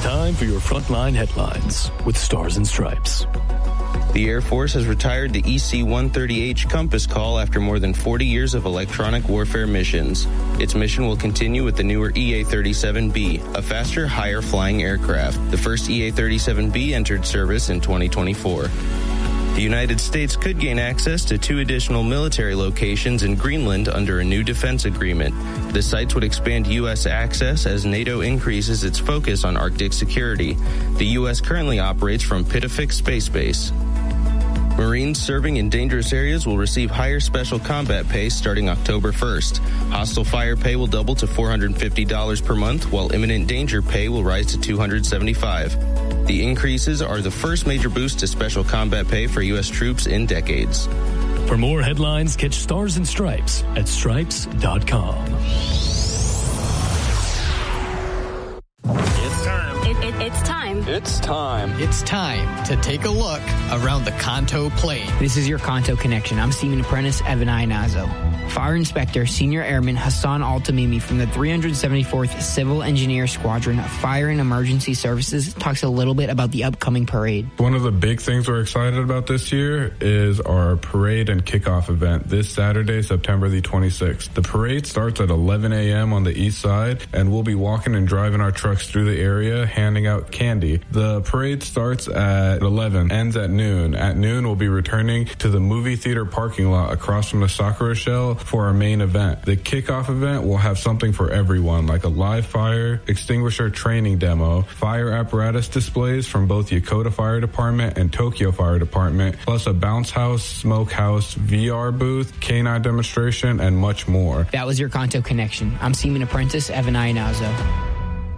time for your Frontline headlines with Stars and Stripes. The Air Force has retired the EC-130H Compass call after more than 40 years of electronic warfare missions. Its mission will continue with the newer EA-37B, a faster, higher-flying aircraft. The first EA-37B entered service in 2024. The United States could gain access to 2 additional military locations in Greenland under a new defense agreement. The sites would expand U.S. access as NATO increases its focus on Arctic security. The U.S. currently operates from Pitafik Space Base. Marines serving in dangerous areas will receive higher special combat pay starting October 1st. Hostile fire pay will double to $450 per month, while imminent danger pay will rise to $275. The increases are the first major boost to special combat pay for U.S. troops in decades. For more headlines, catch Stars and Stripes at stripes.com. It's time to take a look around the Kanto Plain. This is your Kanto Connection. I'm Seaman Apprentice Evan Ionazo. Fire Inspector Senior Airman Hassan Altamimi from the 374th Civil Engineer Squadron of Fire and Emergency Services talks a little bit about the upcoming parade. One of the big things we're excited about this year is our parade and kickoff event this Saturday, September the 26th. The parade starts at 11 a.m. on the east side, and we'll be walking and driving our trucks through the area, handing out candy. The parade starts at 11, ends at noon. At noon, we'll be returning to the movie theater parking lot across from the Sakura Shell for our main event. The kickoff event will have something for everyone, like a live fire extinguisher training demo, fire apparatus displays from both Yokota Fire Department and Tokyo Fire Department, plus a bounce house, smoke house, VR booth, canine demonstration, and much more. That was your Kanto Connection. I'm Seaman Apprentice Evan Ionazo.